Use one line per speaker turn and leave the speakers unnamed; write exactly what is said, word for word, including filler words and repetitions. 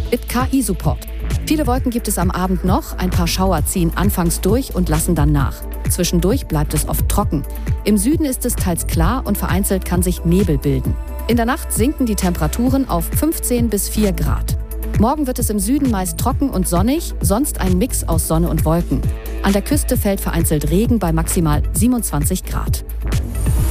Mit K I-Support. Viele Wolken gibt es am Abend noch, ein paar Schauer ziehen anfangs durch und lassen dann nach. Zwischendurch bleibt es oft trocken. Im Süden ist es teils klar und vereinzelt kann sich Nebel bilden. In der Nacht sinken die Temperaturen auf fünfzehn bis vier Grad. Morgen wird es im Süden meist trocken und sonnig, sonst ein Mix aus Sonne und Wolken. An der Küste fällt vereinzelt Regen bei maximal siebenundzwanzig Grad.